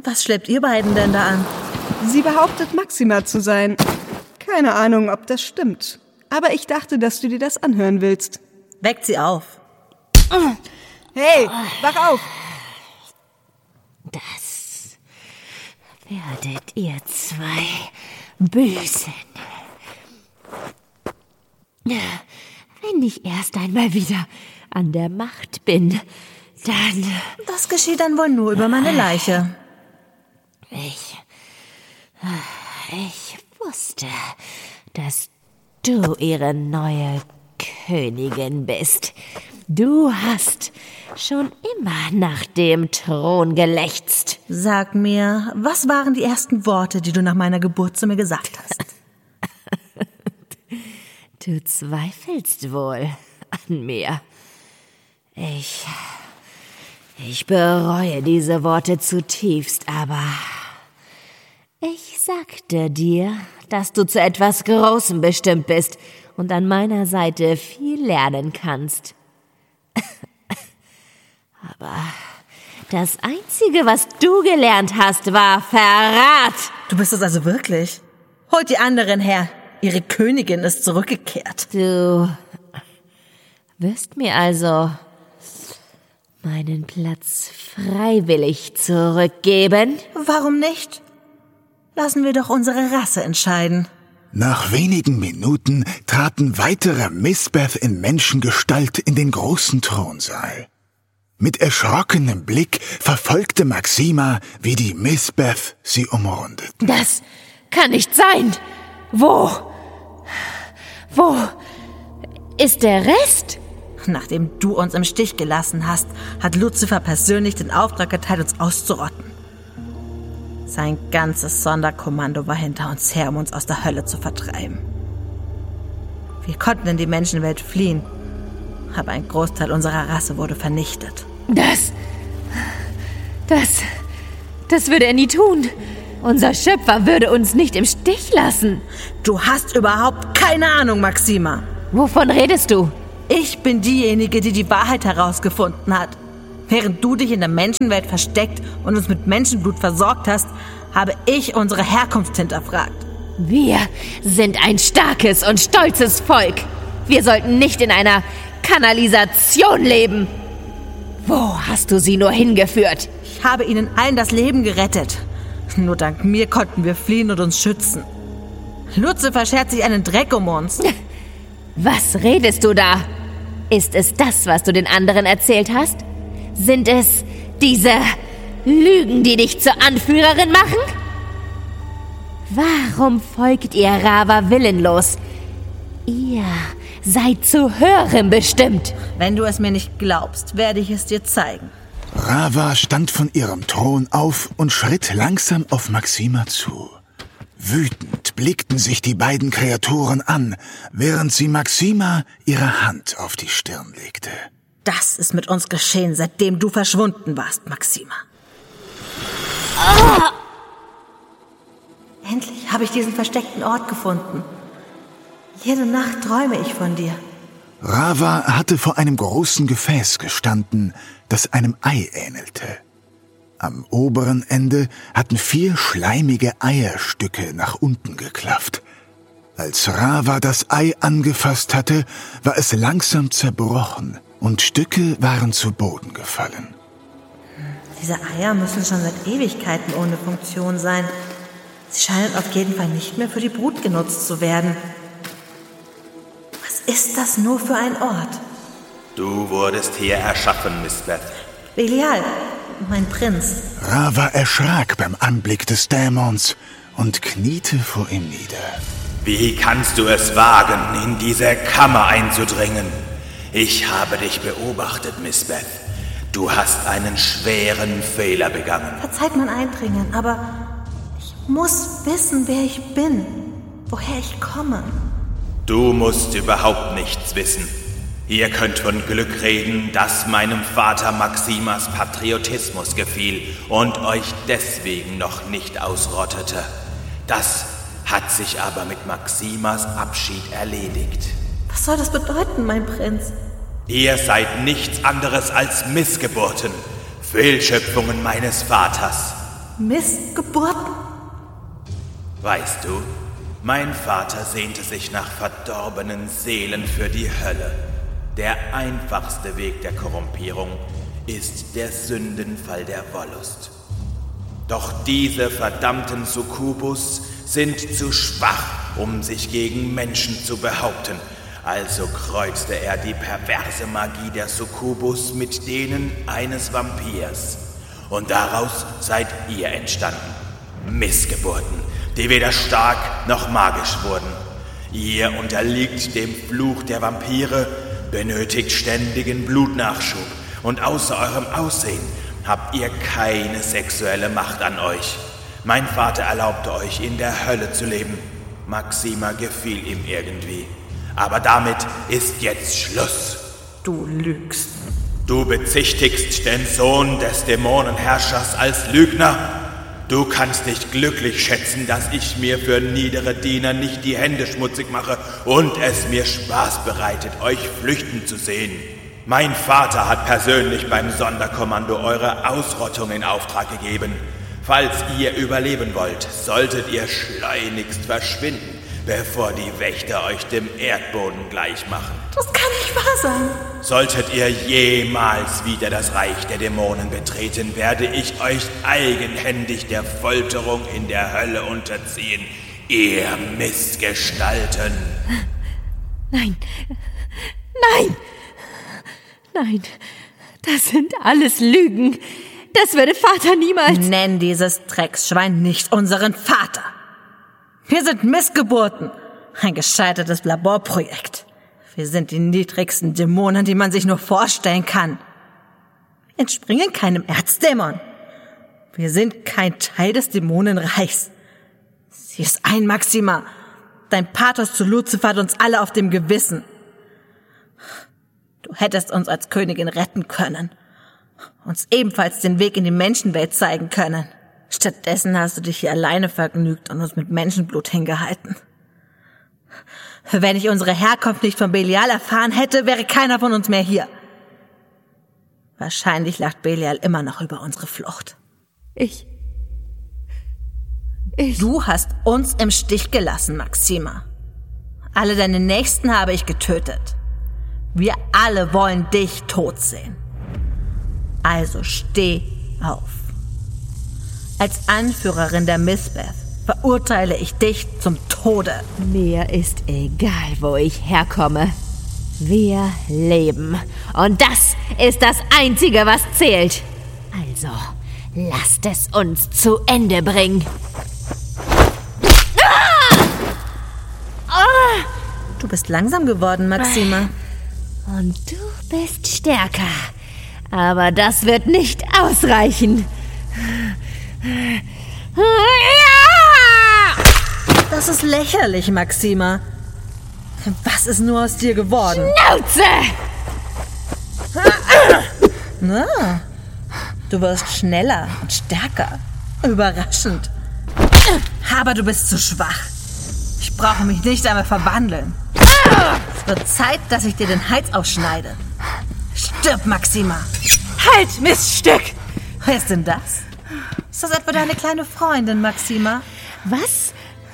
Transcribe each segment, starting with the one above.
Was schleppt ihr beiden denn da an? Sie behauptet, Maxima zu sein. Keine Ahnung, ob das stimmt. Aber ich dachte, dass du dir das anhören willst. Weckt sie auf. Hey, wach auf! Das werdet ihr zwei büßen. Wenn ich erst einmal wieder an der Macht bin, dann... Das geschieht dann wohl nur über meine Leiche. Ich wusste, dass du ihre neue Königin bist. Du hast schon immer nach dem Thron gelächzt. Sag mir, was waren die ersten Worte, die du nach meiner Geburt zu mir gesagt hast? Du zweifelst wohl an mir. Ich bereue diese Worte zutiefst, aber ich sagte dir, dass du zu etwas Großem bestimmt bist und an meiner Seite viel lernen kannst. Aber das Einzige, was du gelernt hast, war Verrat. Du bist es also wirklich? Holt die anderen her. Ihre Königin ist zurückgekehrt. Du wirst mir also meinen Platz freiwillig zurückgeben? Warum nicht? Lassen wir doch unsere Rasse entscheiden. Nach wenigen Minuten traten weitere Misbeth in Menschengestalt in den großen Thronsaal. Mit erschrockenem Blick verfolgte Maxima, wie die Misbeth sie umrundeten. Das kann nicht sein! Wo ist der Rest? Nachdem du uns im Stich gelassen hast, hat Lucifer persönlich den Auftrag erteilt, uns auszurotten. Sein ganzes Sonderkommando war hinter uns her, um uns aus der Hölle zu vertreiben. Wir konnten in die Menschenwelt fliehen, aber ein Großteil unserer Rasse wurde vernichtet. Das würde er nie tun. Unser Schöpfer würde uns nicht im Stich lassen. Du hast überhaupt keine Ahnung, Maxima. Wovon redest du? Ich bin diejenige, die die Wahrheit herausgefunden hat. Während du dich in der Menschenwelt versteckt und uns mit Menschenblut versorgt hast, habe ich unsere Herkunft hinterfragt. Wir sind ein starkes und stolzes Volk. Wir sollten nicht in einer Kanalisation leben. Wo hast du sie nur hingeführt? Ich habe ihnen allen das Leben gerettet. Nur dank mir konnten wir fliehen und uns schützen. Lucifer schert sich einen Dreck um uns. Was redest du da? Ist es das, was du den anderen erzählt hast? Sind es diese Lügen, die dich zur Anführerin machen? Warum folgt ihr Rava willenlos? Ihr seid zu Höherem bestimmt. Wenn du es mir nicht glaubst, werde ich es dir zeigen. Rava stand von ihrem Thron auf und schritt langsam auf Maxima zu. Wütend blickten sich die beiden Kreaturen an, während sie Maxima ihre Hand auf die Stirn legte. Das ist mit uns geschehen, seitdem du verschwunden warst, Maxima. Ah! Endlich habe ich diesen versteckten Ort gefunden. Jede Nacht träume ich von dir. Rava hatte vor einem großen Gefäß gestanden, das einem Ei ähnelte. Am oberen Ende hatten 4 schleimige Eierstücke nach unten geklafft. Als Rava das Ei angefasst hatte, war es langsam zerbrochen und Stücke waren zu Boden gefallen. Diese Eier müssen schon seit Ewigkeiten ohne Funktion sein. Sie scheinen auf jeden Fall nicht mehr für die Brut genutzt zu werden. Was ist das nur für ein Ort? Du wurdest hier erschaffen, Misbeth. Belial, mein Prinz. Rava erschrak beim Anblick des Dämons und kniete vor ihm nieder. Wie kannst du es wagen, in diese Kammer einzudringen? Ich habe dich beobachtet, Misbeth. Du hast einen schweren Fehler begangen. Verzeiht mein Eindringen, aber ich muss wissen, wer ich bin, woher ich komme. Du musst überhaupt nichts wissen. Ihr könnt von Glück reden, dass meinem Vater Maximas Patriotismus gefiel und euch deswegen noch nicht ausrottete. Das hat sich aber mit Maximas Abschied erledigt. Was soll das bedeuten, mein Prinz? Ihr seid nichts anderes als Missgeburten, Fehlschöpfungen meines Vaters. Missgeburten? Weißt du, mein Vater sehnte sich nach verdorbenen Seelen für die Hölle. Der einfachste Weg der Korrumpierung ist der Sündenfall der Wollust. Doch diese verdammten Succubus sind zu schwach, um sich gegen Menschen zu behaupten. Also kreuzte er die perverse Magie der Succubus mit denen eines Vampirs. Und daraus seid ihr entstanden. Missgeburten, die weder stark noch magisch wurden. Ihr unterliegt dem Fluch der Vampire, benötigt ständigen Blutnachschub und außer eurem Aussehen habt ihr keine sexuelle Macht an euch. Mein Vater erlaubte euch, in der Hölle zu leben. Maxima gefiel ihm irgendwie. Aber damit ist jetzt Schluss. Du lügst. Du bezichtigst den Sohn des Dämonenherrschers als Lügner. Du kannst nicht glücklich schätzen, dass ich mir für niedere Diener nicht die Hände schmutzig mache und es mir Spaß bereitet, euch flüchten zu sehen. Mein Vater hat persönlich beim Sonderkommando eure Ausrottung in Auftrag gegeben. Falls ihr überleben wollt, solltet ihr schleunigst verschwinden, bevor die Wächter euch dem Erdboden gleichmachen. Das kann nicht wahr sein. Solltet ihr jemals wieder das Reich der Dämonen betreten, werde ich euch eigenhändig der Folterung in der Hölle unterziehen, ihr Missgestalten. Nein, nein, nein, das sind alles Lügen. Das würde Vater niemals... Nenn dieses Drecksschwein nicht unseren Vater. Wir sind Missgeburten. Ein gescheitertes Laborprojekt. Wir sind die niedrigsten Dämonen, die man sich nur vorstellen kann. Wir entspringen keinem Erzdämon. Wir sind kein Teil des Dämonenreichs. Sieh es ein, Maxima. Dein Pathos zu Lucifer hat uns alle auf dem Gewissen. Du hättest uns als Königin retten können. Uns ebenfalls den Weg in die Menschenwelt zeigen können. Stattdessen hast du dich hier alleine vergnügt und uns mit Menschenblut hingehalten. Wenn ich unsere Herkunft nicht von Belial erfahren hätte, wäre keiner von uns mehr hier. Wahrscheinlich lacht Belial immer noch über unsere Flucht. Du hast uns im Stich gelassen, Maxima. Alle deine Nächsten habe ich getötet. Wir alle wollen dich tot sehen. Also steh auf. Als Anführerin der Misbeth verurteile ich dich zum Tode. Mir ist egal, wo ich herkomme. Wir leben. Und das ist das Einzige, was zählt. Also, lasst es uns zu Ende bringen. Du bist langsam geworden, Maxima. Und du bist stärker. Aber das wird nicht ausreichen. Das ist lächerlich, Maxima. Was ist nur aus dir geworden? Schnauze! Na, du wirst schneller und stärker. Überraschend. Aber du bist zu schwach. Ich brauche mich nicht einmal verwandeln. Es wird Zeit, dass ich dir den Hals aufschneide. Stirb, Maxima. Halt, Miststück! Wer ist denn das? Ist das etwa deine kleine Freundin, Maxima? Was?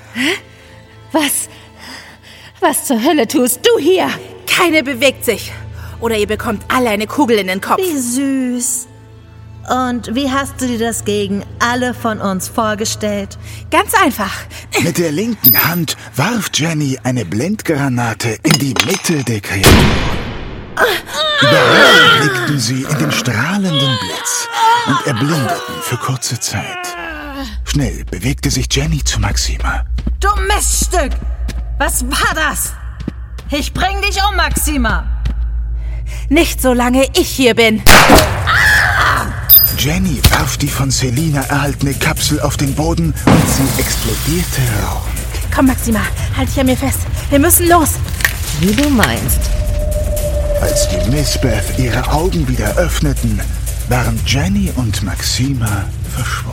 Was zur Hölle tust du hier? Keine bewegt sich. Oder ihr bekommt alle eine Kugel in den Kopf. Wie süß. Und wie hast du dir das gegen alle von uns vorgestellt? Ganz einfach. Mit der linken Hand warf Jenny eine Blendgranate in die Mitte der Kreatur. Überall blickten sie in den strahlenden Blitz und erblindeten für kurze Zeit. Schnell bewegte sich Jenny zu Maxima. Du Miststück! Was war das? Ich bring dich um, Maxima! Nicht solange ich hier bin. Jenny warf die von Selina erhaltene Kapsel auf den Boden und sie explodierte rauchend. Komm, Maxima, halt dich an mir fest. Wir müssen los. Wie du meinst. Als die Misbeth ihre Augen wieder öffneten, waren Jenny und Maxima verschwunden.